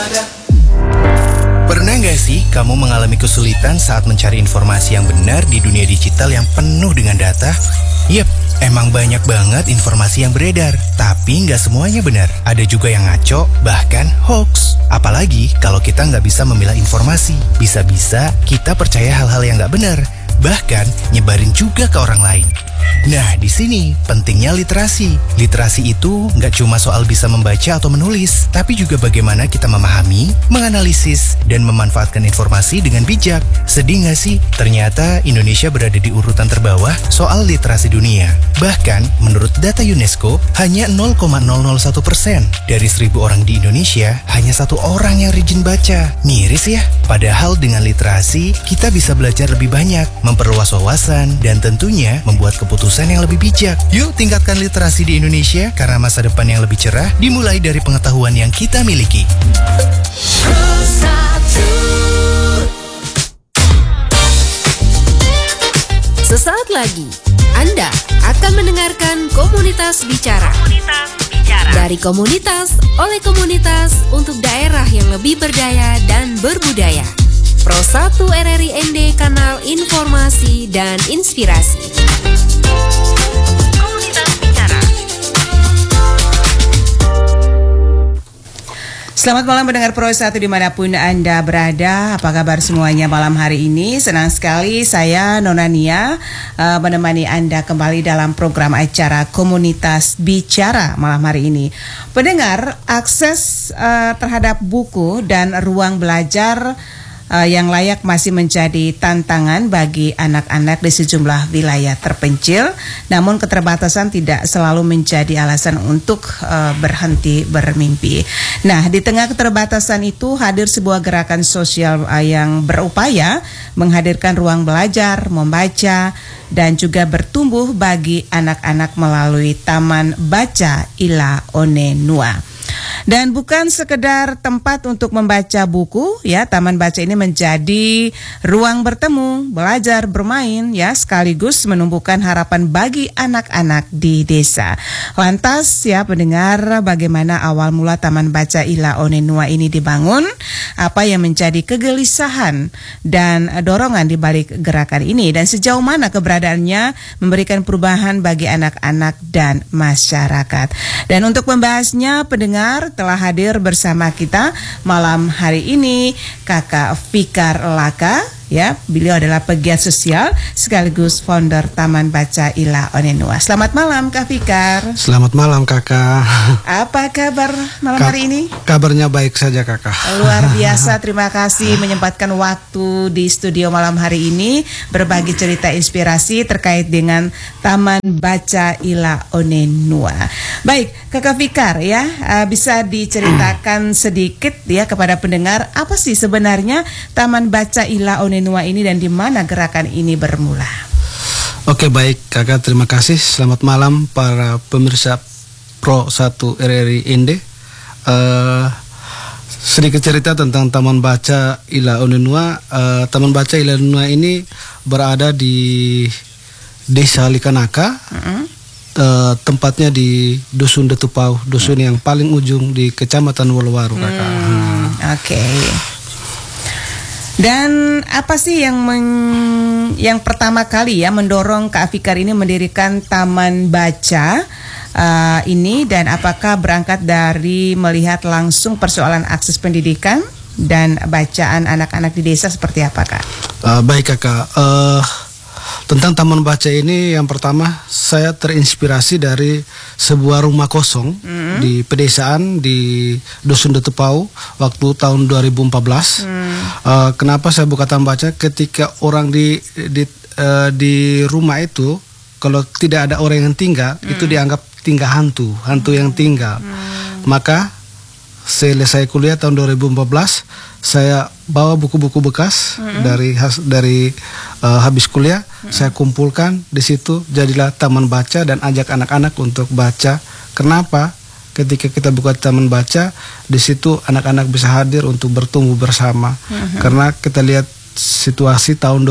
Pernah nggak sih kamu mengalami kesulitan saat mencari informasi yang benar di dunia digital yang penuh dengan data? Yep, emang banyak banget informasi yang beredar, tapi nggak semuanya benar. Ada juga yang ngaco, bahkan hoax. Apalagi kalau kita nggak bisa memilah informasi, bisa-bisa kita percaya hal-hal yang nggak benar, bahkan nyebarin juga ke orang lain. Nah, di sini pentingnya literasi. Literasi itu nggak cuma soal bisa membaca atau menulis, tapi juga bagaimana kita memahami, menganalisis, dan memanfaatkan informasi dengan bijak. Sedih nggak sih? Ternyata Indonesia berada di urutan terbawah soal literasi dunia. Bahkan, menurut data UNESCO, hanya 0,001% dari 1.000 orang di Indonesia, hanya 1 orang yang rajin baca. Miris ya? Padahal dengan literasi, kita bisa belajar lebih banyak, memperluas wawasan, dan tentunya membuat keputusan yang lebih bijak. Yuk tingkatkan literasi di Indonesia karena masa depan yang lebih cerah dimulai dari pengetahuan yang kita miliki. Sesaat lagi Anda akan mendengarkan Komunitas Bicara. Dari komunitas, oleh komunitas, untuk daerah yang lebih berdaya dan berbudaya. Pro 1 RRI ND, kanal informasi dan inspirasi. Komunitas Bicara. Selamat malam pendengar Pro 1 dimanapun Anda berada. Apa kabar semuanya malam hari ini? Senang sekali saya Nona Nia menemani Anda kembali dalam program acara Komunitas Bicara malam hari ini. Pendengar, akses terhadap buku dan ruang belajar yang layak masih menjadi tantangan bagi anak-anak di sejumlah wilayah terpencil. Namun keterbatasan tidak selalu menjadi alasan untuk berhenti bermimpi. Nah, di tengah keterbatasan itu hadir sebuah gerakan sosial yang berupaya menghadirkan ruang belajar, membaca, dan juga bertumbuh bagi anak-anak melalui Taman Baca Ila One Nua. Dan bukan sekedar tempat untuk membaca buku, ya, Taman Baca ini menjadi ruang bertemu, belajar, bermain, ya, sekaligus menumbuhkan harapan bagi anak-anak di desa. Lantas, ya, pendengar, bagaimana awal mula Taman Baca Ila One Nua ini dibangun? Apa yang menjadi kegelisahan dan dorongan di balik gerakan ini? Dan sejauh mana keberadaannya memberikan perubahan bagi anak-anak dan masyarakat? Dan untuk membahasnya, pendengar, telah hadir bersama kita malam hari ini Kakak Fikar Laka, ya, beliau adalah pegiat sosial sekaligus founder Taman Baca Ila One Nua. Selamat malam Kak Fikar. Selamat malam Kakak. Apa kabar malam hari ini? Kabarnya baik saja Kakak. Luar biasa, terima kasih menyempatkan waktu di studio malam hari ini berbagi cerita inspirasi terkait dengan Taman Baca Ila One Nua. Baik, Kakak Fikar, ya, bisa diceritakan sedikit ya kepada pendengar apa sih sebenarnya Taman Baca Ila One Nua ini dan di mana gerakan ini bermula? Oke, baik Kakak, terima kasih. Selamat malam para pemirsa Pro 1 RRI ND. Sedikit cerita tentang Taman Baca Ila One Nua. Taman Baca Ila One Nua ini berada di Desa Likanaka. Tempatnya di Dusun Detupau, dusun yang paling ujung di Kecamatan Wolowaru, Kakak. Oke. Dan apa sih yang pertama kali ya mendorong Kak Fikar ini mendirikan Taman Baca ini, dan apakah berangkat dari melihat langsung persoalan akses pendidikan dan bacaan anak-anak di desa seperti apa, Kak? Baik Kakak. Tentang Taman Baca ini, yang pertama saya terinspirasi dari sebuah rumah kosong di pedesaan di Dusun Detupau waktu tahun 2014. Kenapa saya buka Taman Baca? Ketika orang di rumah itu, kalau tidak ada orang yang tinggal, itu dianggap tinggal hantu yang tinggal. Maka selesai kuliah tahun 2014, saya bawa buku-buku bekas dari habis kuliah, saya kumpulkan di situ, jadilah Taman Baca dan ajak anak-anak untuk baca. Kenapa? Ketika kita buka Taman Baca, di situ anak-anak bisa hadir untuk bertumbuh bersama. Karena kita lihat situasi tahun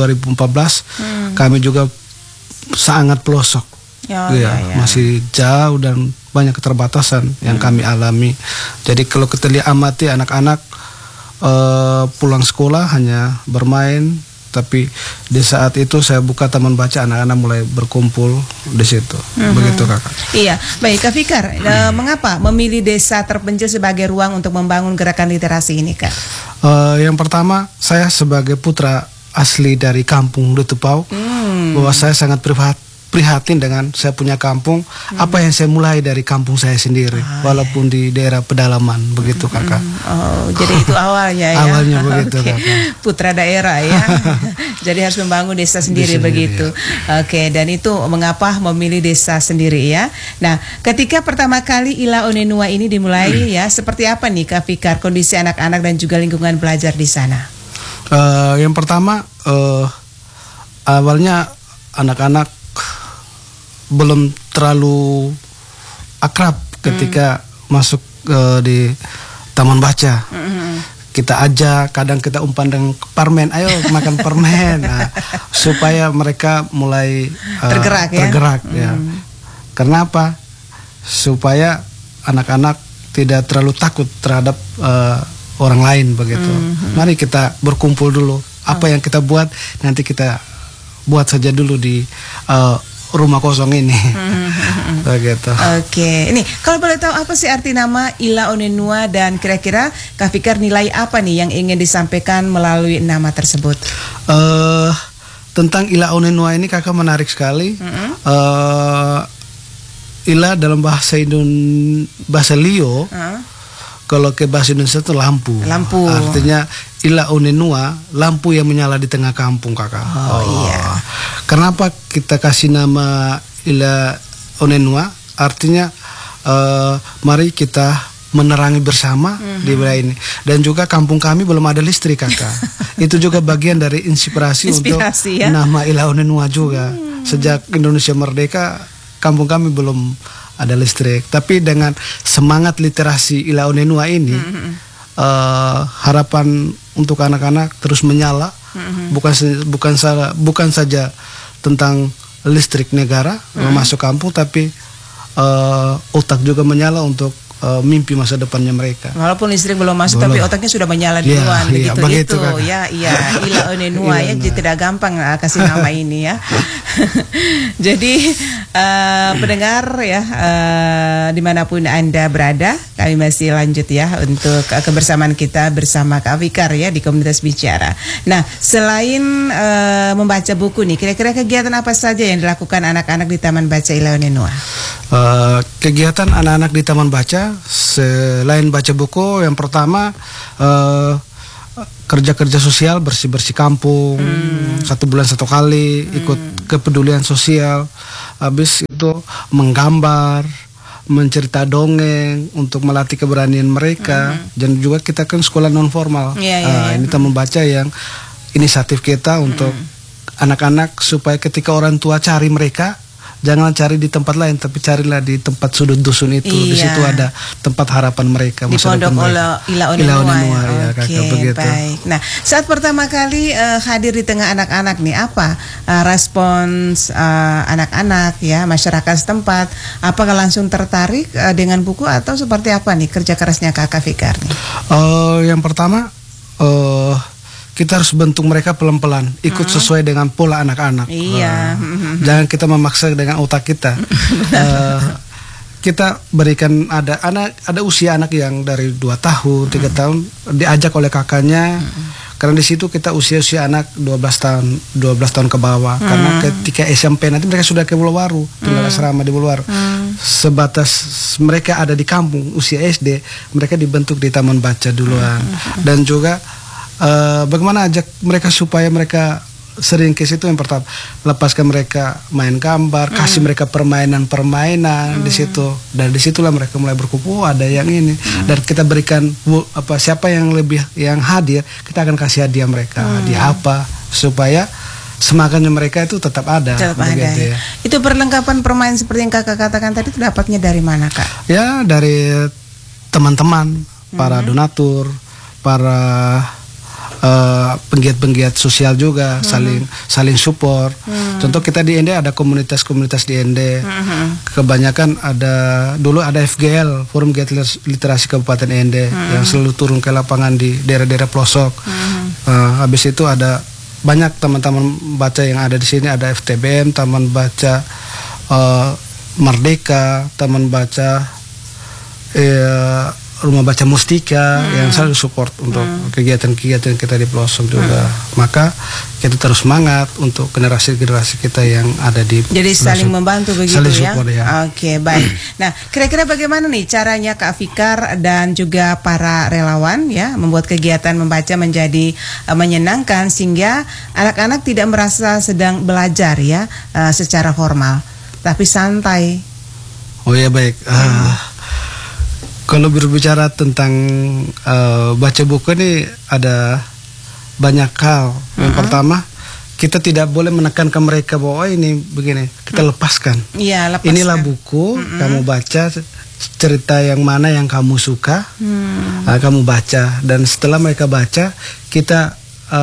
2014, kami juga sangat pelosok, masih jauh dan banyak keterbatasan yang kami alami. Jadi kalau kita lihat amati anak-anak pulang sekolah hanya bermain, tapi di saat itu saya buka taman baca, anak-anak mulai berkumpul di situ. Begitu kakak. Iya, baik Kak Fikar, mengapa memilih desa terpencil sebagai ruang untuk membangun gerakan literasi ini Kak? Yang pertama, saya sebagai putra asli dari kampung Detupau, bahwa saya sangat prihatin dengan saya punya kampung. Apa yang saya mulai dari kampung saya sendiri, walaupun di daerah pedalaman, begitu kakak. Oh, jadi itu awalnya ya. Awalnya begitu kakak. Putra daerah ya. Jadi harus membangun desa sendiri begitu. Oke, dan itu mengapa memilih desa sendiri ya. Nah, ketika pertama kali Ila Onenua ini dimulai ya, seperti apa nih Kak Fikar kondisi anak-anak dan juga lingkungan belajar di sana? Yang pertama, awalnya anak-anak belum terlalu akrab ketika masuk di taman baca. Kita ajak, kadang kita umpan dengan permen, ayo makan permen, supaya mereka mulai tergerak ya. Karena apa? Supaya anak-anak tidak terlalu takut terhadap orang lain begitu. Mari kita berkumpul dulu. Apa yang kita buat nanti kita buat saja dulu di rumah kosong ini. Begitu. Oke, ini kalau boleh tahu apa sih arti nama Ila Onenua dan kira-kira Kak Fikar nilai apa nih yang ingin disampaikan melalui nama tersebut? Tentang Ila Onenua ini kakak menarik sekali. Ila dalam bahasa Lio, kalau ke bahasa Indonesia itu lampu. Artinya Ila Onenua, lampu yang menyala di tengah kampung kakak. Iya. Kenapa kita kasih nama Ila Onenua? Artinya mari kita menerangi bersama di wilayah ini. Dan juga kampung kami belum ada listrik kakak. Itu juga bagian dari inspirasi untuk ya? Nama Ila Onenua juga. Sejak Indonesia merdeka, kampung kami belum ada listrik. Tapi dengan semangat literasi Ila Onenua ini, harapan untuk anak-anak terus menyala. Bukan saja tentang listrik negara masuk kampung, tapi otak juga menyala untuk mimpi masa depannya mereka. Walaupun listrik belum masuk, tapi otaknya sudah menyala duluan, begitu. Iya, Ila Onenua ya, jadi tidak gampang kasih nama ini ya. Jadi pendengar ya, dimanapun Anda berada, kami masih lanjut ya untuk kebersamaan kita bersama Kak Fikar ya di Komunitas Bicara. Nah, selain membaca buku nih, kira-kira kegiatan apa saja yang dilakukan anak-anak di Taman Baca Ila Onenua? Kegiatan anak-anak di Taman Baca selain baca buku, yang pertama kerja-kerja sosial, bersih-bersih kampung. 1 bulan 1 kali ikut kepedulian sosial. Habis itu menggambar, mencerita dongeng untuk melatih keberanian mereka. Dan juga kita kan sekolah non formal. Ini Taman Baca yang inisiatif kita untuk anak-anak, supaya ketika orang tua cari mereka, jangan cari di tempat lain, tapi carilah di tempat sudut dusun itu. Di situ ada tempat harapan mereka. Di Pondok Ila Onenua ya, kakak, begitu. Baik. Nah, saat pertama kali hadir di tengah anak-anak nih, apa respons anak-anak ya, masyarakat setempat? Apakah langsung tertarik dengan buku atau seperti apa nih kerja kerasnya Kakak Fikar nih? Yang pertama, kita harus bentuk mereka pelan-pelan, ikut sesuai dengan pola anak-anak. Iya. Jangan kita memaksa dengan otak kita. Kita berikan, ada usia anak yang dari 2 tahun, 3 tahun diajak oleh kakaknya. Karena di situ kita usia anak 12 tahun ke bawah. Karena ketika SMP nanti mereka sudah ke Buluwaru, tinggal asrama di Buluwaru. Sebatas mereka ada di kampung usia SD, mereka dibentuk di Taman Baca duluan. Dan juga bagaimana ajak mereka supaya mereka sering ke situ. Yang pertama, lepaskan mereka main gambar, kasih mereka permainan di situ, dan disitulah mereka mulai berkumpul. Ada yang ini, dan kita berikan siapa yang hadir, kita akan kasih hadiah mereka. Hadiah apa, supaya semangatnya mereka itu tetap ada. Ya. Itu perlengkapan permainan seperti yang kakak katakan tadi, itu dapatnya dari mana kak? Ya, dari teman-teman, para donatur, para penggiat-penggiat sosial juga saling support. Contoh kita di Ende ada komunitas-komunitas di Ende. Kebanyakan dulu ada FGL, Forum Giat Literasi Kabupaten Ende, yang selalu turun ke lapangan di daerah-daerah pelosok. Habis itu ada banyak teman-teman baca yang ada di sini, ada FTBM, Taman Baca Merdeka, Taman Baca Rumah Baca Mustika, yang selalu support untuk kegiatan-kegiatan kita di pelosok juga. Maka kita terus semangat untuk generasi-generasi kita yang ada di Jadi pelosok. saling membantu begitu saling ya. support, ya. Oke, baik. Nah, kira-kira bagaimana nih caranya Kak Fikar dan juga para relawan ya membuat kegiatan membaca menjadi menyenangkan sehingga anak-anak tidak merasa sedang belajar ya secara formal, tapi santai. Oh ya, baik. Kalau berbicara tentang baca buku ini ada banyak hal. Yang pertama, kita tidak boleh menekankan mereka bahwa ini begini, kita lepaskan. Iya, lepaskan. Inilah buku, kamu baca cerita yang mana yang kamu suka, kamu baca. Dan setelah mereka baca, kita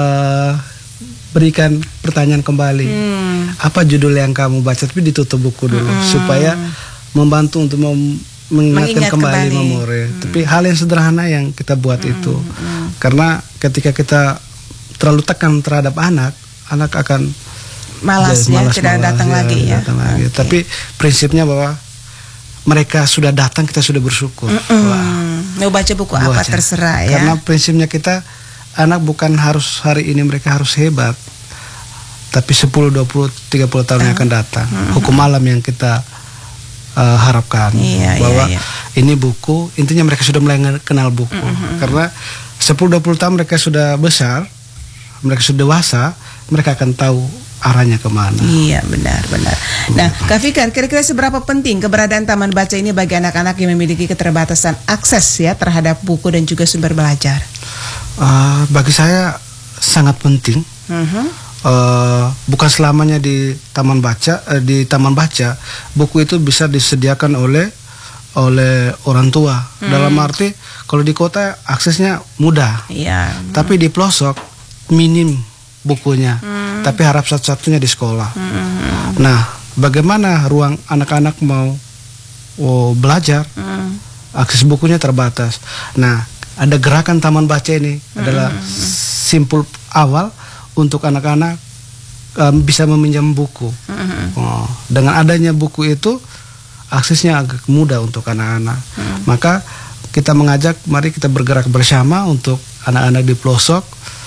berikan pertanyaan kembali. Apa judul yang kamu baca? Tapi ditutup buku dulu supaya membantu untuk mengingat kembali memori. Tapi hal yang sederhana yang kita buat itu, karena ketika kita terlalu tekan terhadap anak akan malas tidak datang lagi ya. Okay. Tapi prinsipnya bahwa mereka sudah datang, kita sudah bersyukur. Mau baca buku apa terserah ya. Karena prinsipnya kita, anak bukan harus hari ini mereka harus hebat, tapi 10, 20, 30 tahun yang akan datang. Hukum alam yang kita harapkan bahwa ini buku, intinya mereka sudah mulai kenal buku. Karena 10-20 tahun mereka sudah besar, mereka sudah dewasa, mereka akan tahu arahnya kemana. Iya, benar. Nah, Kak Fikar, kira-kira seberapa penting keberadaan taman baca ini bagi anak-anak yang memiliki keterbatasan akses ya terhadap buku dan juga sumber belajar? Bagi saya sangat penting. Bukan selamanya di taman baca buku itu bisa disediakan oleh orang tua. Dalam arti kalau di kota aksesnya mudah, tapi di pelosok minim bukunya, tapi harap satu-satunya di sekolah. Nah, bagaimana ruang anak-anak mau belajar, akses bukunya terbatas. Nah, ada gerakan taman baca ini adalah simpul awal untuk anak-anak bisa meminjam buku. Dengan adanya buku itu, aksesnya agak mudah untuk anak-anak. Maka kita mengajak, mari kita bergerak bersama untuk anak-anak di pelosok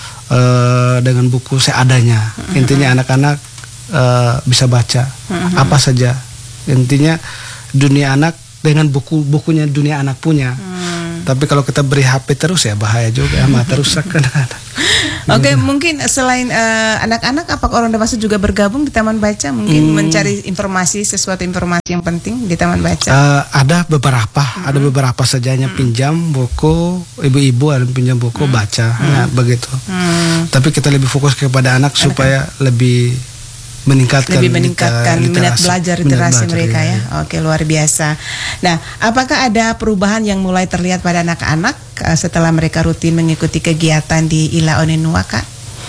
dengan buku seadanya. Intinya anak-anak bisa baca apa saja. Intinya dunia anak dengan bukunya dunia anak punya. Tapi kalau kita beri HP terus ya bahaya juga, mata rusak kan. Oke, mungkin selain anak-anak, apakah orang dewasa juga bergabung di taman baca? Mungkin mencari sesuatu informasi yang penting di taman baca? Ada beberapa sajanya pinjam buku, ibu-ibu ada pinjam buku baca, begitu. Tapi kita lebih fokus kepada anak supaya lebih meningkatkan minat belajar literasi mereka ya. Oke, luar biasa. Nah, apakah ada perubahan yang mulai terlihat pada anak-anak setelah mereka rutin mengikuti kegiatan di Ila Onenua, Kak?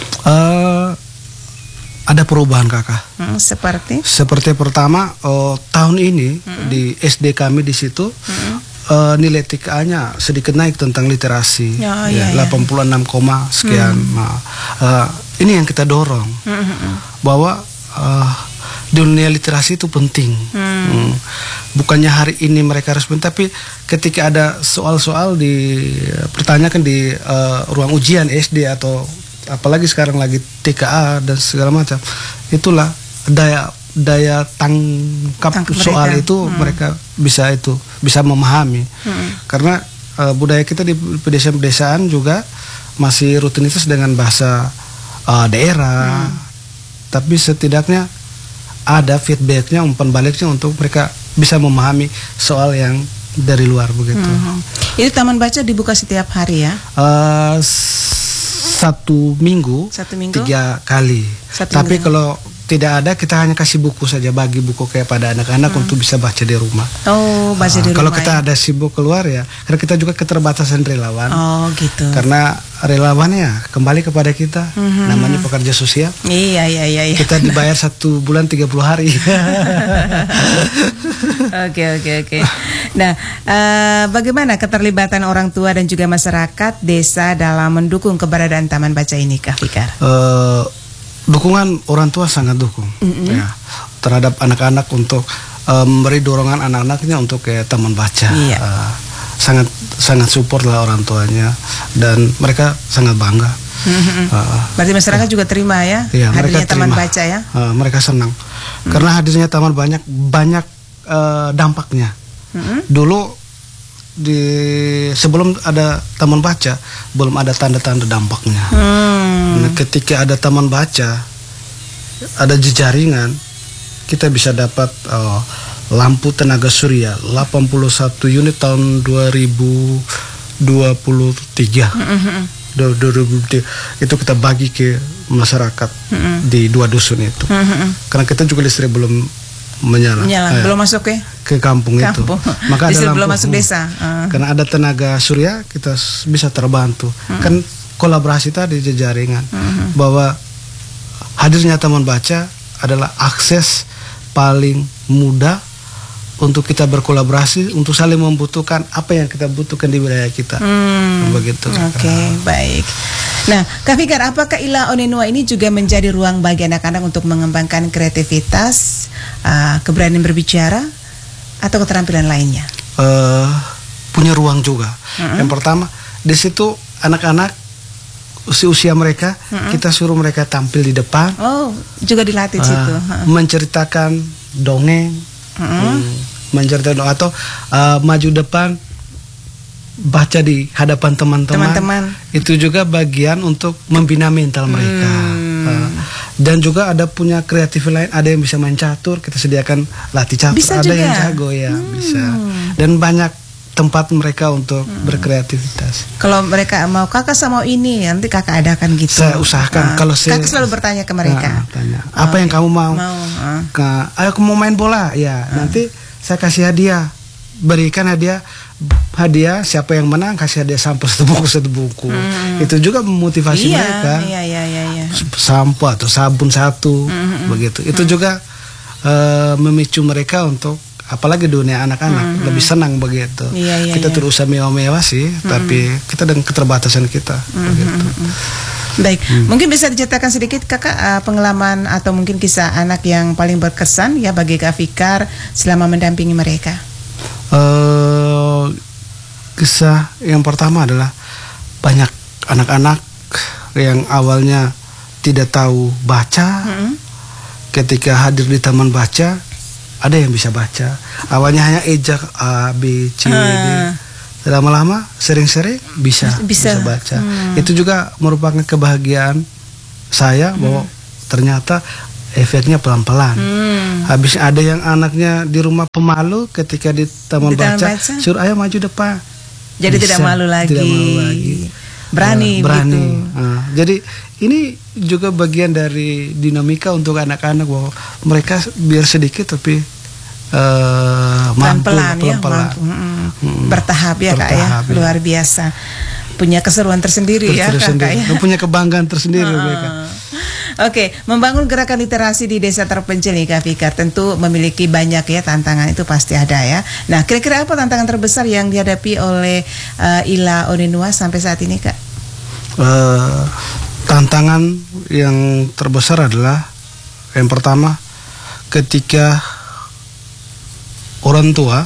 Ada perubahan, Kakak. Seperti pertama, tahun ini di SD kami di situ nilai TKA-nya sedikit naik tentang literasi, 86, sekian. Ini yang kita dorong bahwa dunia literasi itu penting. Bukannya hari ini mereka harus penting, tapi ketika ada soal-soal dipertanyakan di ruang ujian SD atau apalagi sekarang lagi TKA dan segala macam, itulah daya tangkap soal mereka. Itu mereka bisa memahami. Karena budaya kita di pedesaan juga masih rutinitas dengan bahasa daerah. Tapi setidaknya ada feedbacknya, umpan baliknya untuk mereka bisa memahami soal yang dari luar begitu. Itu taman baca dibuka setiap hari ya? Satu minggu 3 kali. Tapi kalau tidak ada, kita hanya kasih buku saja, bagi buku kepada anak-anak untuk bisa baca di rumah. Oh, baca di rumah. Kalau kita ada sibuk keluar ya, karena kita juga keterbatasan relawan. Oh, gitu. Karena relawannya kembali kepada kita, namanya pekerja sosial. Iya. Kita dibayar 1 bulan 30 hari. Oke. Nah, bagaimana keterlibatan orang tua dan juga masyarakat desa dalam mendukung keberadaan Taman Baca ini, Kak Fikar? Dukungan orang tua sangat dukung ya, terhadap anak-anak untuk memberi dorongan anak-anaknya untuk ke taman baca. Iya. Sangat support lah orang tuanya, dan mereka sangat bangga. Berarti masyarakat juga terima ya, iya, hadirnya taman terima. baca ya. Mereka senang karena hadirnya taman banyak dampaknya. Dulu sebelum ada taman baca belum ada tanda-tanda dampaknya. Nah, ketika ada taman baca, ada jejaringan, kita bisa dapat lampu tenaga surya 81 unit tahun 2023. Itu kita bagi ke masyarakat di 2 dusun itu. Karena kita juga listrik belum menyala. Belum masuk ke kampung itu. Maka ada lampu, belum masuk desa. Karena ada tenaga surya, kita bisa terbantu. Kan kolaborasi tadi jejaringan, bahwa hadirnya taman baca adalah akses paling mudah untuk kita berkolaborasi, untuk saling membutuhkan apa yang kita butuhkan di wilayah kita. Begitu. Oke, baik. Nah, Kak Fikar, apakah Ila Onenua ini juga menjadi ruang bagi anak-anak untuk mengembangkan kreativitas, keberanian berbicara, atau keterampilan lainnya? Punya ruang juga. Yang pertama, di situ anak-anak usia mereka, kita suruh mereka tampil di depan. Oh, juga dilatih situ. Menceritakan dongeng, menceritakan atau maju depan, baca di hadapan teman-teman. Itu juga bagian untuk membina mental mereka. Dan juga ada punya kreatif lain, ada yang bisa main catur, kita sediakan latih catur, bisa ada juga yang jago ya, bisa. Dan banyak tempat mereka untuk berkreativitas. Kalau mereka mau, kakak sama ini, nanti kakak adakan gitu. Saya usahakan. Kalau kakak selalu bertanya ke mereka. Tanya, apa yang kamu mau? Ayo aku mau main bola, ya. Nanti saya kasih hadiah, berikan hadiah. Siapa yang menang kasih hadiah sampah satu buku. Itu juga memotivasi mereka. Iya. Sampah atau sabun satu, begitu. Itu juga memicu mereka untuk, apalagi dunia anak-anak lebih senang begitu. Kita terus mewah-mewah sih, tapi kita dengan keterbatasan kita. Begitu. Baik, mungkin bisa diceritakan sedikit kakak pengalaman atau mungkin kisah anak yang paling berkesan ya bagi Kak Fikar selama mendampingi mereka. Kisah yang pertama adalah banyak anak-anak yang awalnya tidak tahu baca, ketika hadir di taman baca, ada yang bisa baca. Awalnya hanya ejak A, B, C, D. Lama-lama sering-sering bisa baca. Itu juga merupakan kebahagiaan saya bahwa ternyata efeknya pelan-pelan. Habis ada yang anaknya di rumah pemalu, ketika di taman baca suruh ayo maju depan. Jadi bisa, tidak malu lagi. Berani. Gitu. Jadi ini juga bagian dari dinamika untuk anak-anak, bahwa mereka biar sedikit tapi pelan-pelan. Bertahap ya Kak ya. Luar biasa. Punya keseruan tersendiri ya Kak ya. Punya kebanggaan tersendiri mereka. Oke, membangun gerakan literasi di desa terpencil nih Kak Fikar tentu memiliki banyak ya tantangan, itu pasti ada ya. Nah, kira-kira apa tantangan terbesar yang dihadapi oleh Ila Onenua sampai saat ini Kak? Tantangan yang terbesar adalah yang pertama, ketika orang tua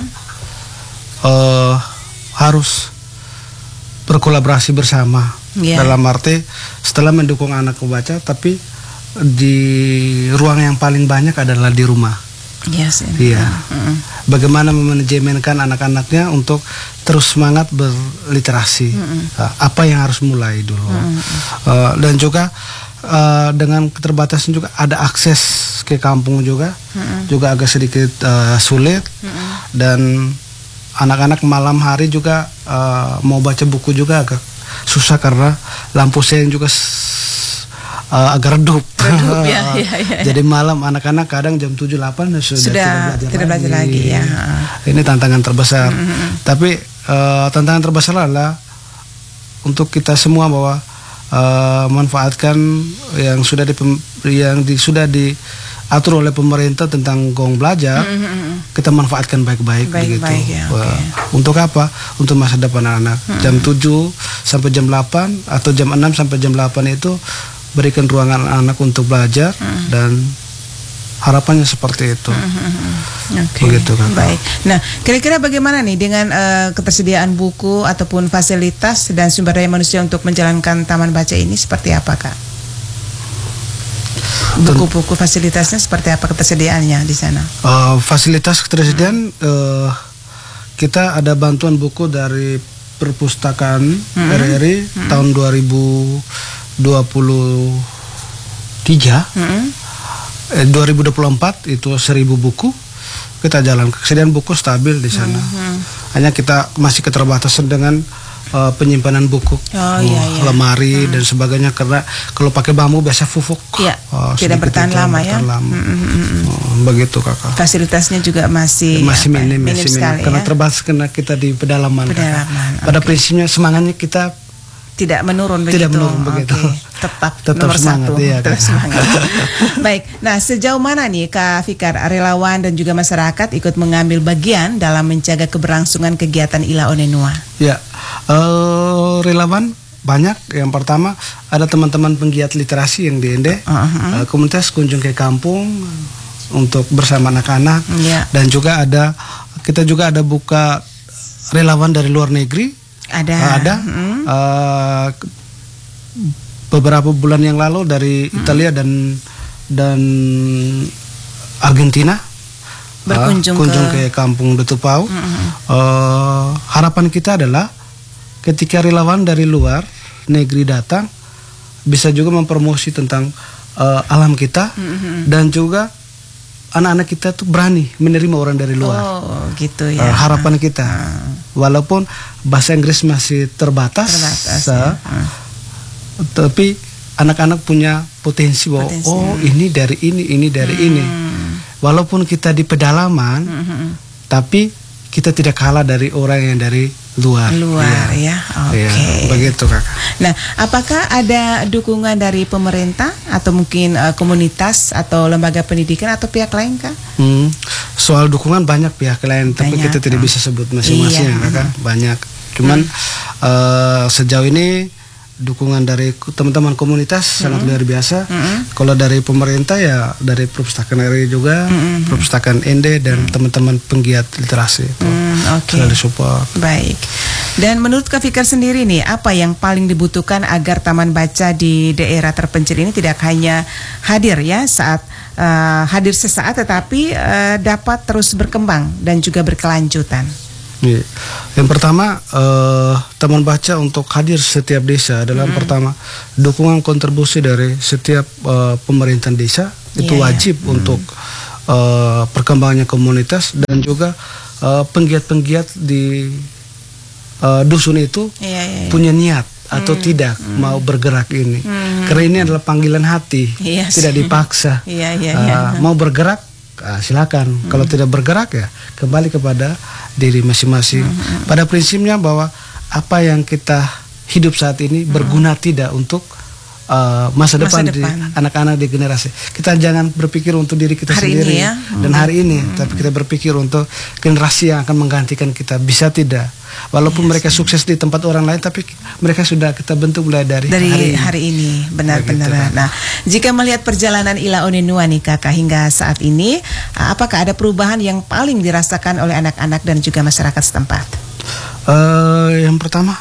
harus berkolaborasi bersama. Dalam arti setelah mendukung anak membaca, tapi di ruang yang paling banyak adalah di rumah. Iya. Bagaimana memanajemenkan anak-anaknya untuk terus semangat berliterasi. Apa yang harus mulai dulu. Dan juga dengan keterbatasan juga ada akses ke kampung juga agak sedikit sulit. Dan anak-anak malam hari juga mau baca buku juga agak susah karena lampu seng juga agak redup. Ya. Jadi malam anak-anak kadang jam 7-8 sudah tidak belajar lagi ya. Ini tantangan terbesar. Tapi tantangan terbesar adalah untuk kita semua bahwa manfaatkan yang sudah diatur oleh pemerintah tentang gong belajar, kita manfaatkan baik-baik begitu. Ya, Untuk apa? Untuk masa depan anak. Jam 7 sampai jam 8 atau jam 6 sampai jam 8 itu berikan ruangan anak untuk belajar dan harapannya seperti itu. Begitu kan. Baik. Nah, kira-kira bagaimana nih dengan ketersediaan buku ataupun fasilitas dan sumber daya manusia untuk menjalankan taman baca ini seperti apa, Kak? Buku-buku fasilitasnya seperti apa ketersediaannya di sana? Fasilitas ketersediaan kita ada bantuan buku dari perpustakaan RRI tahun 2023. 2024 itu 1000 buku kita jalan. Kesediaan buku stabil di sana. Hanya kita masih keterbatasan dengan penyimpanan buku, lemari dan sebagainya, karena kalau pakai bambu biasa fufuk, tidak bertahan lama ya. Begitu kakak. Fasilitasnya juga masih minim sekali karena ya. terbatas karena kita di pedalaman. Pada prinsipnya semangatnya kita tidak menurun begitu. Tidak menurun begitu. Tetap nomor semangat, 1. Iya, tetap semangat. Baik. Nah, sejauh mana nih Kak Fikar, relawan dan juga masyarakat ikut mengambil bagian dalam menjaga keberlangsungan kegiatan Ila Onenua? Ya, relawan banyak. Yang pertama ada teman-teman penggiat literasi yang di Ende, komunitas kunjung ke kampung untuk bersama anak-anak, dan juga kita juga ada buka relawan dari luar negeri. Ada beberapa bulan yang lalu dari Italia dan Argentina berkunjung ke kampung Detupau. Harapan kita adalah ketika relawan dari luar negeri datang bisa juga mempromosi tentang alam kita, dan juga anak-anak kita tuh berani menerima orang dari luar. Gitu ya. Harapan kita, walaupun bahasa Inggris masih terbatas tapi anak-anak punya potensi bahwa ini dari ini dari ini. Walaupun kita di pedalaman, tapi kita tidak kalah dari orang yang dari luar ya. Oke. Begitu kakak. Nah, apakah ada dukungan dari pemerintah atau mungkin komunitas atau lembaga pendidikan atau pihak lain, Kak? Soal dukungan banyak pihak lain, tapi kita tidak bisa sebut masing-masing kakak. Banyak. Cuman sejauh ini dukungan dari teman-teman komunitas sangat luar biasa. Kalau dari pemerintah ya dari perpustakaan RI juga, perpustakaan Ende dan teman-teman penggiat literasi itu selalu support. Baik. Dan menurut Kak Fikar sendiri nih, apa yang paling dibutuhkan agar taman baca di daerah terpencil ini tidak hanya hadir ya saat hadir sesaat, tetapi dapat terus berkembang dan juga berkelanjutan? Yang pertama, taman baca untuk hadir setiap desa adalah pertama dukungan kontribusi dari setiap pemerintahan desa itu wajib untuk perkembangannya komunitas, dan juga penggiat-penggiat di dusun itu punya niat atau tidak mau bergerak ini, karena ini adalah panggilan hati, tidak dipaksa. Mau bergerak silakan, kalau tidak bergerak ya kembali kepada diri masing-masing. Pada prinsipnya bahwa apa yang kita hidup saat ini berguna tidak untuk masa depan di anak-anak di generasi. Kita jangan berpikir untuk diri kita hari sendiri dan hari ini, tapi kita berpikir untuk generasi yang akan menggantikan kita. Bisa tidak? Walaupun mereka sukses di tempat orang lain, tapi mereka sudah kita bentuk mulai dari hari ini. Benar-benar. Nah, jika melihat perjalanan Ila Onenua nih Kakak hingga saat ini, apakah ada perubahan yang paling dirasakan oleh anak-anak dan juga masyarakat setempat? Yang pertama,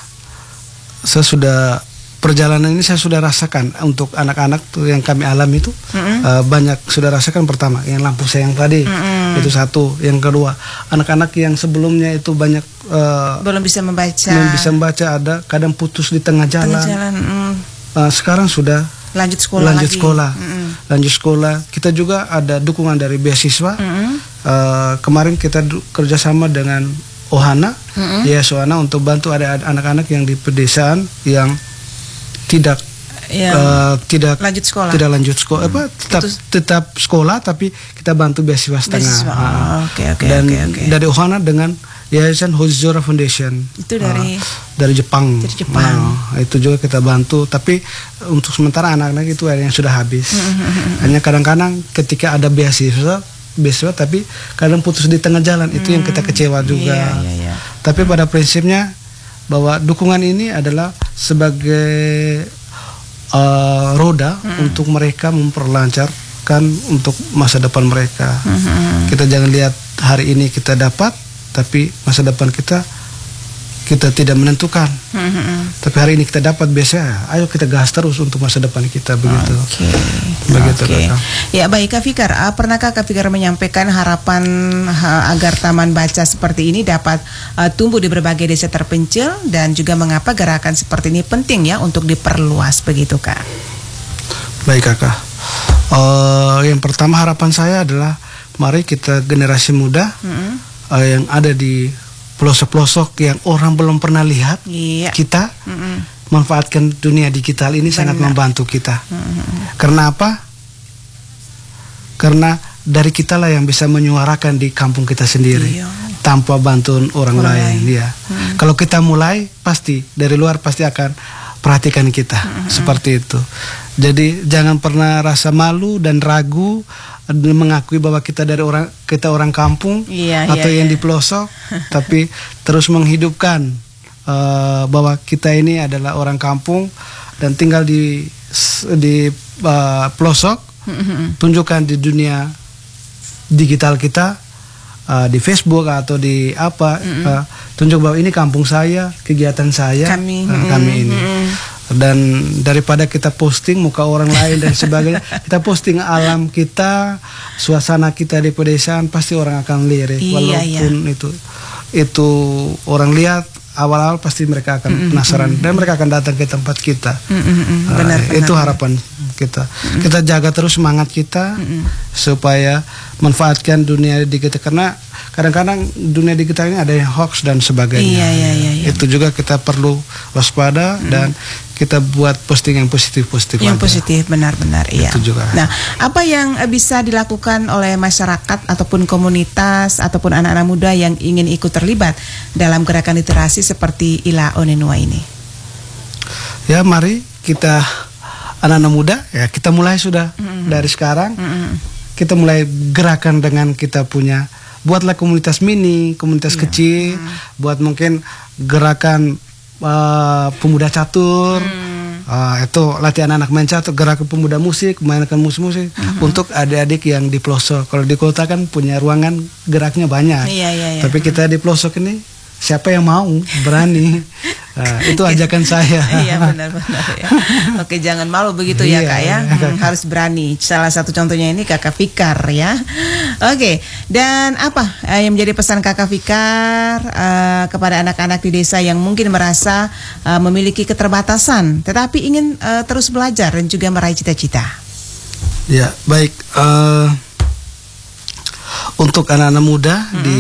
perjalanan ini saya sudah rasakan untuk anak-anak tuh yang kami alami itu banyak sudah rasakan. Pertama yang lampu sayang tadi itu satu. Yang kedua, anak-anak yang sebelumnya itu banyak belum bisa membaca, ada kadang putus di tengah jalan. Sekarang sudah lanjut sekolah. Kita juga ada dukungan dari beasiswa. Kemarin kita kerjasama dengan Ohana, Ohana untuk bantu ada anak-anak yang di pedesaan yang tidak tidak lanjut sekolah. Tidak lanjut sekolah, tetap sekolah tapi kita bantu beasiswa setengah. Oke. Dan dari Ohana dengan Yayasan Hozora Foundation. Itu dari Jepang. Itu juga kita bantu, tapi untuk sementara anak-anak itu yang sudah habis. Hanya kadang-kadang ketika ada beasiswa tapi kadang putus di tengah jalan, itu yang kita kecewa juga. Tapi pada prinsipnya bahwa dukungan ini adalah sebagai roda untuk mereka memperlancarkan untuk masa depan mereka. Kita jangan lihat hari ini kita dapat, tapi masa depan kita tidak menentukan. Tapi hari ini kita dapat, biasanya ayo kita gas terus untuk masa depan kita, begitu. Begitu. Ya, baik Kak Fikar, pernahkah Kak Fikar menyampaikan harapan agar taman baca seperti ini dapat tumbuh di berbagai desa terpencil, dan juga mengapa gerakan seperti ini penting ya untuk diperluas, begitu Kak? Baik Kakak. Yang pertama harapan saya adalah mari kita generasi muda yang ada di pelosok-pelosok yang orang belum pernah lihat, kita manfaatkan dunia digital ini. Sangat membantu kita. Karena apa? Karena dari kita lah yang bisa menyuarakan di kampung kita sendiri tanpa bantuan orang lain. Ya. Kalau kita mulai, pasti dari luar pasti akan perhatikan kita seperti itu. Jadi jangan pernah rasa malu dan ragu mengakui bahwa kita orang kampung atau yang di pelosok, tapi terus menghidupkan bahwa kita ini adalah orang kampung dan tinggal di pelosok. Tunjukkan di dunia digital kita, di Facebook atau di tunjuk bahwa ini kampung saya, kegiatan saya, kami ini. Dan daripada kita posting muka orang lain dan sebagainya, kita posting alam kita, suasana kita di pedesaan, pasti orang akan lirik. Walaupun itu orang lihat, awal-awal pasti mereka akan penasaran dan mereka akan datang ke tempat kita. Benar. Itu harapan kita. Kita jaga terus semangat kita supaya manfaatkan dunia digital, karena kadang-kadang dunia digital ini ada yang hoax dan sebagainya. Itu juga kita perlu waspada dan kita buat posting yang positif. Yang positif, benar-benar. Itu juga. Nah, apa yang bisa dilakukan oleh masyarakat ataupun komunitas ataupun anak-anak muda yang ingin ikut terlibat dalam gerakan literasi seperti Ila Onenua ini? Ya, mari kita anak-anak muda, ya kita mulai sudah dari sekarang. Kita mulai gerakan dengan kita punya, buatlah komunitas mini, komunitas kecil, buat mungkin gerakan pemuda catur, itu latihan anak main catur, gerakan pemuda musik, mainkan musik untuk adik-adik yang di pelosok. Kalau di kota kan punya ruangan geraknya banyak, tapi kita di pelosok ini siapa yang mau berani? Itu ajakan saya. Iya, benar-benar ya. Oke, jangan malu begitu ya Kak ya. Harus berani. Salah satu contohnya ini Kakak Fikar ya. Oke, dan apa yang menjadi pesan Kakak Fikar kepada anak-anak di desa yang mungkin merasa memiliki keterbatasan tetapi ingin terus belajar dan juga meraih cita-cita? Ya, baik. Untuk anak-anak muda di